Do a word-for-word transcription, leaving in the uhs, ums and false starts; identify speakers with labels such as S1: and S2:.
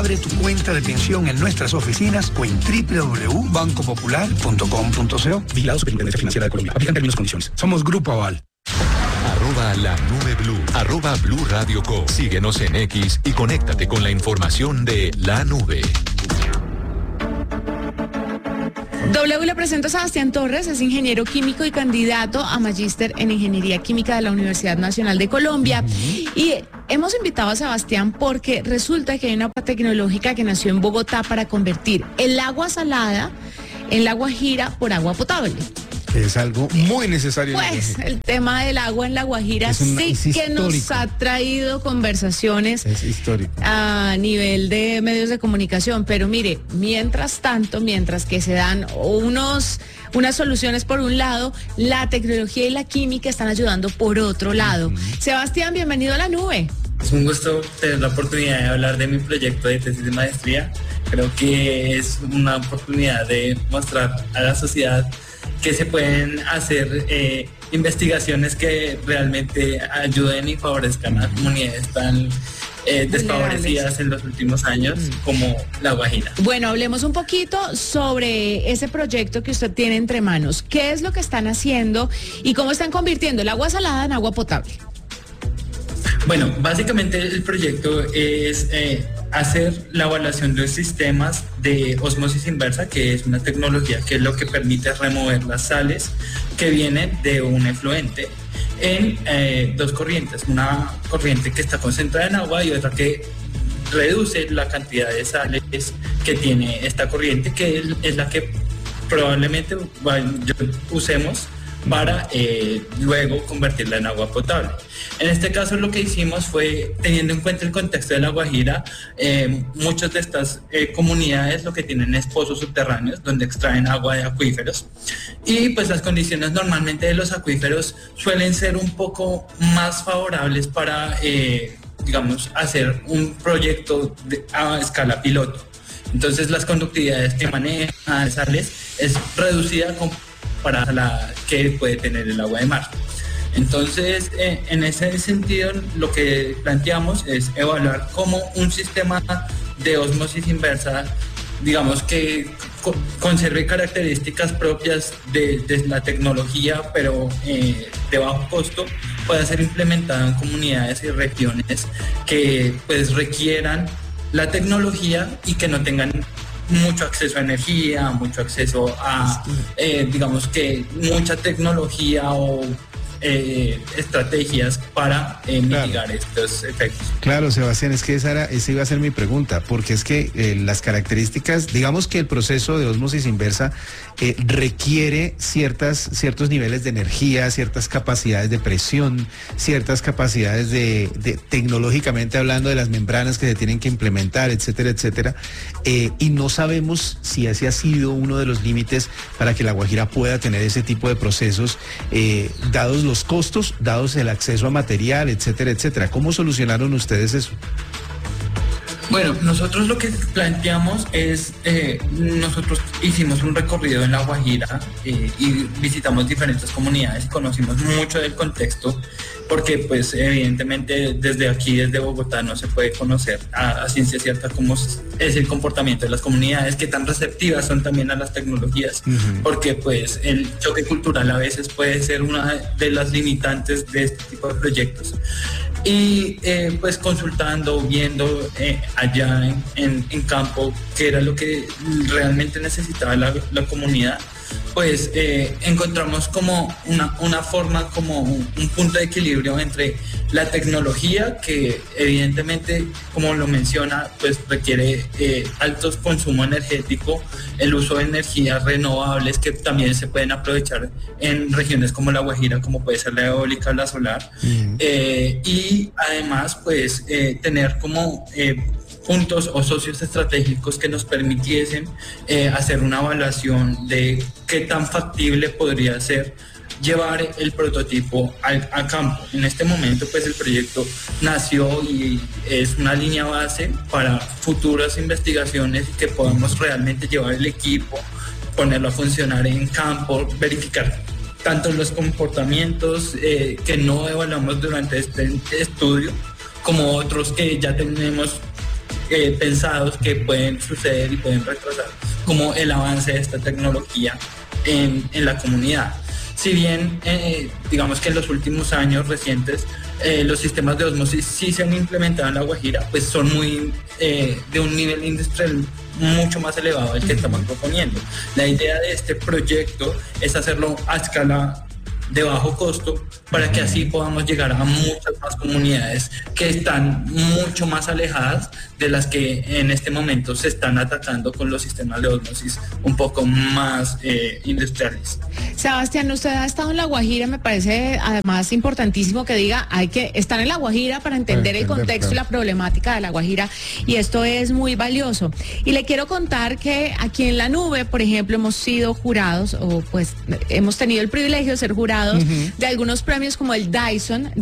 S1: Abre tu cuenta de pensión en nuestras oficinas o en doble u doble u doble u punto banco popular punto com punto co. Vigilado Superintendencia Financiera de Colombia. Aplican términos y condiciones. Somos Grupo Aval.
S2: Arroba la nube blue. Arroba Blue Radio Co. Síguenos en X y conéctate con la información de la nube.
S3: W le presento a Sebastián Torres, es ingeniero químico y candidato a magíster en Ingeniería Química de la Universidad Nacional de Colombia. Uh-huh. Y hemos invitado a Sebastián porque resulta que hay una tecnológica que nació en Bogotá para convertir el agua salada en La Guajira por agua potable.
S4: Es algo muy necesario.
S3: Pues el tema del agua en La Guajira una, sí que nos ha traído conversaciones
S4: es histórico.
S3: A nivel de medios de comunicación. Pero mire, mientras tanto, mientras que se dan unos, unas soluciones por un lado, la tecnología y la química están ayudando por otro lado. Uh-huh. Sebastián, bienvenido a La Nube.
S5: Es un gusto tener la oportunidad de hablar de mi proyecto de tesis de maestría. Creo que es una oportunidad de mostrar a la sociedad que se pueden hacer eh, investigaciones que realmente ayuden y favorezcan a comunidades tan eh, desfavorecidas en los últimos años como La Guajira.
S3: Bueno, hablemos un poquito sobre ese proyecto que usted tiene entre manos. ¿Qué es lo que están haciendo y cómo están convirtiendo el agua salada en agua potable?
S5: Bueno, básicamente el proyecto es eh, hacer la evaluación de sistemas de ósmosis inversa, que es una tecnología que es lo que permite remover las sales que vienen de un efluente en eh, dos corrientes, una corriente que está concentrada en agua y otra que reduce la cantidad de sales que tiene esta corriente, que es, es la que probablemente bueno, usemos para eh, luego convertirla en agua potable. En este caso lo que hicimos fue, teniendo en cuenta el contexto de La Guajira, eh, muchas de estas eh, comunidades lo que tienen es pozos subterráneos donde extraen agua de acuíferos y pues las condiciones normalmente de los acuíferos suelen ser un poco más favorables para, eh, digamos, hacer un proyecto de, a escala piloto. Entonces las conductividades que maneja de sales es reducida con para la que puede tener el agua de mar. Entonces, eh, en ese sentido, lo que planteamos es evaluar cómo un sistema de ósmosis inversa, digamos que co- conserve características propias de, de la tecnología, pero eh, de bajo costo, pueda ser implementado en comunidades y regiones que pues requieran la tecnología y que no tengan mucho acceso a energía, mucho acceso a, eh, digamos que mucha tecnología o eh, estrategias para eh, mitigar claro. estos efectos.
S4: Claro, Sebastián, es que esa, era, esa iba a ser mi pregunta, porque es que eh, las características, digamos que el proceso de ósmosis inversa eh, requiere ciertas, ciertos niveles de energía, ciertas capacidades de presión, ciertas capacidades de, de tecnológicamente hablando de las membranas que se tienen que implementar, etcétera, etcétera, eh, y no sabemos si ese ha sido uno de los límites para que La Guajira pueda tener ese tipo de procesos, eh, dados los costos, dados el acceso a material, etcétera, etcétera. ¿Cómo solucionaron ustedes eso?
S5: Bueno, nosotros lo que planteamos es, eh, nosotros hicimos un recorrido en La Guajira eh, y visitamos diferentes comunidades, conocimos mucho del contexto, porque pues evidentemente desde aquí, desde Bogotá, no se puede conocer a, a ciencia cierta cómo es el comportamiento de las comunidades, qué tan receptivas son también a las tecnologías, uh-huh. porque pues el choque cultural a veces puede ser una de las limitantes de este tipo de proyectos. Y eh, pues consultando, viendo eh, allá en, en, en campo qué era lo que realmente necesitaba la, la comunidad, pues eh, encontramos como una, una forma, como un, un punto de equilibrio entre la tecnología, que evidentemente, como lo menciona, pues requiere eh, altos consumo energético, el uso de energías renovables que también se pueden aprovechar en regiones como La Guajira, como puede ser la eólica, la solar, uh-huh. eh, y además pues eh, tener como eh, puntos o socios estratégicos que nos permitiesen eh, hacer una evaluación de qué tan factible podría ser llevar el prototipo al, a campo. En este momento pues el proyecto nació y es una línea base para futuras investigaciones y que podamos realmente llevar el equipo, ponerlo a funcionar en campo, verificar tanto los comportamientos eh, que no evaluamos durante este estudio como otros que ya tenemos eh, pensados que pueden suceder y pueden retrasar como el avance de esta tecnología en, en la comunidad. Si bien, eh, digamos que en los últimos años recientes, eh, los sistemas de osmosis sí se han implementado en La Guajira, pues son muy eh, de un nivel industrial mucho más elevado del que estamos proponiendo. La idea de este proyecto es hacerlo a escala de bajo costo para que así podamos llegar a muchas más comunidades que están mucho más alejadas de las que en este momento se están atacando con los sistemas de osmosis un poco más eh, industriales.
S3: Sebastián, usted ha estado en La Guajira, me parece además importantísimo que diga, hay que estar en La Guajira para entender, para entender el contexto claro. y la problemática de La Guajira, y esto es muy valioso. Y le quiero contar que aquí en La Nube, por ejemplo, hemos sido jurados, o pues hemos tenido el privilegio de ser jurados uh-huh. de algunos premios como el Dyson